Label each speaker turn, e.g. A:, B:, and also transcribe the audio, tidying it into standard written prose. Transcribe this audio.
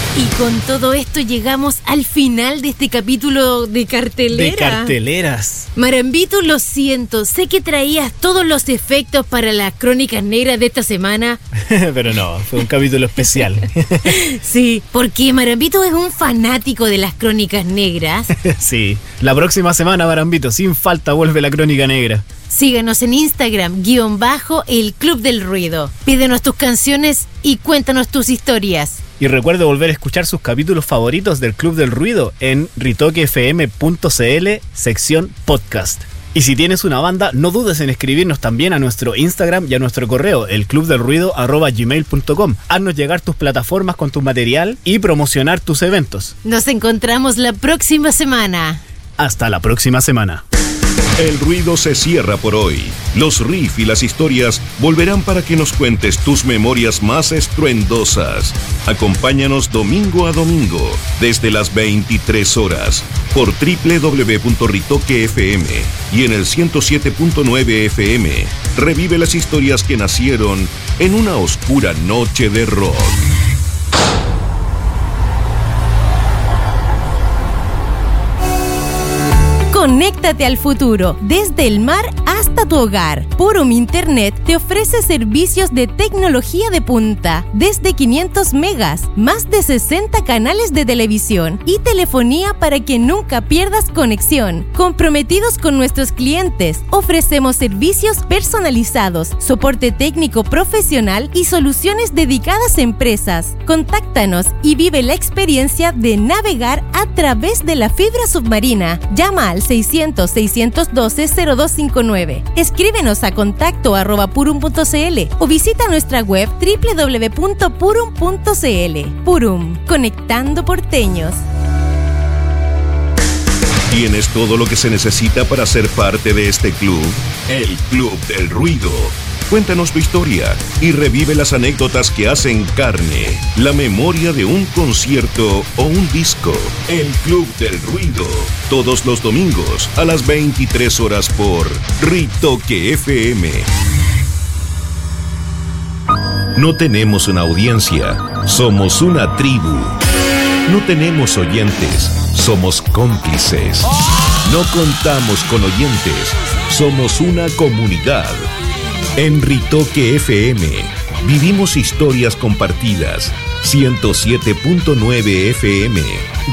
A: Y con todo esto llegamos al final de este capítulo de cartelera.
B: De carteleras.
A: Marambito, lo siento, sé que traías todos los efectos para las crónicas negras de esta semana.
B: Pero no, fue un capítulo especial.
A: Sí, porque Marambito es un fanático de las crónicas negras.
B: Sí, la próxima semana, Marambito, sin falta vuelve la crónica negra.
A: Síguenos en Instagram, _El Club del Ruido. Pídenos tus canciones y cuéntanos tus historias.
B: Y recuerde volver a escuchar sus capítulos favoritos del Club del Ruido en ritoquefm.cl, sección podcast. Y si tienes una banda, no dudes en escribirnos también a nuestro Instagram y a nuestro correo, elclubdelruido@gmail.com. Haznos llegar tus plataformas con tu material y promocionar tus eventos.
A: Nos encontramos la próxima semana.
B: Hasta la próxima semana.
C: El ruido se cierra por hoy. Los riffs y las historias volverán para que nos cuentes tus memorias más estruendosas. Acompáñanos domingo a domingo, desde las 23 horas, por www.ritoquefm y en el 107.9 FM. Revive las historias que nacieron en una oscura noche de rock.
A: Conéctate al futuro, desde el mar hasta tu hogar. Purum Internet te ofrece servicios de tecnología de punta, desde 500 megas, más de 60 canales de televisión y telefonía para que nunca pierdas conexión. Comprometidos con nuestros clientes, ofrecemos servicios personalizados, soporte técnico profesional y soluciones dedicadas a empresas. Contáctanos y vive la experiencia de navegar a través de la fibra submarina. Llama al 600-612-0259. Escríbenos a contacto@purum.cl o visita nuestra web www.purum.cl. Purum, conectando porteños.
C: ¿Tienes todo lo que se necesita para ser parte de este club? El Club del Ruido. Cuéntanos tu historia y revive las anécdotas que hacen carne la memoria de un concierto o un disco. El Club del Ruido. Todos los domingos a las 23 horas por Ritoque FM. No tenemos una audiencia, somos una tribu. No tenemos oyentes, somos cómplices. No contamos con oyentes, somos una comunidad. En Ritoque FM vivimos historias compartidas. 107.9 FM.